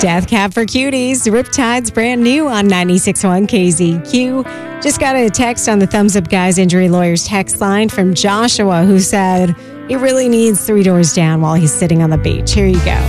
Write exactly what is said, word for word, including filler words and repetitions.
Death Cab for Cuties, Riptide's brand new on ninety-six point one K Z Q. Just got a text on the Thumbs Up Guys Injury Lawyers text line from Joshua, who said he really needs Three Doors Down while he's sitting on the beach. Here you go.